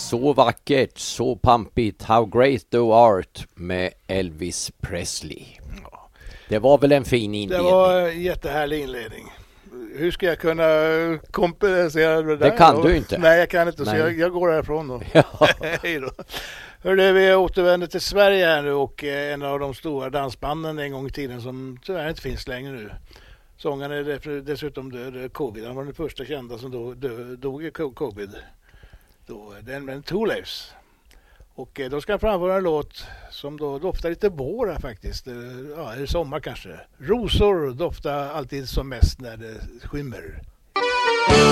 Så vackert, så pampigt, How Great Thou Art med Elvis Presley. Det var väl en fin inledning? Det var en jättehärlig inledning. Hur ska jag kunna kompensera det där? Det kan du inte. Nej, jag kan inte. Nej. Så jag går härifrån då. Ja. Hej då. Hörde, vi återvänder till Sverige här nu och en av de stora dansbanden en gång i tiden som tyvärr inte finns längre nu. Sångaren är dessutom död, covid. Han var den första kända som dog i covid. Den Thorleifs. Och då ska jag framföra en låt som då doftar lite vår här faktiskt. Ja, eller sommar kanske. Rosor doftar alltid som mest när det skymmer.